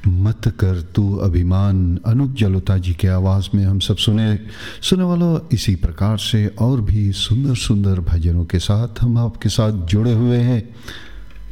मत कर तू अभिमान, अनूप जलोटा जी के आवाज़ में हम सब सुने वालों। इसी प्रकार से और भी सुंदर सुंदर भजनों के साथ हम आपके साथ जुड़े हुए हैं।